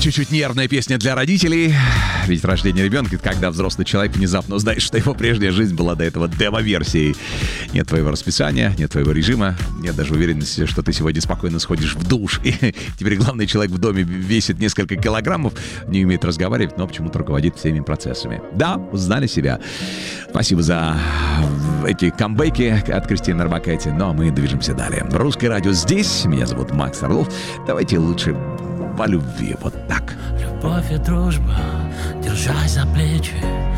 чуть-чуть нервная песня для родителей. Ведь рождение ребенка — это когда взрослый человек внезапно узнает, что его прежняя жизнь была до этого демо-версией. Нет твоего расписания, нет твоего режима, нет даже уверенности, что ты сегодня спокойно сходишь в душ. И теперь главный человек в доме весит несколько килограммов, не умеет разговаривать, но почему-то руководит всеми процессами. Да, узнали себя. Спасибо за эти камбэки от Кристины Орбакайте. Ну, а мы движемся далее. Русское радио здесь. Меня зовут Макс Орлов. Давайте лучше по любви. Вот так. Любовь и дружба, держась за плечи.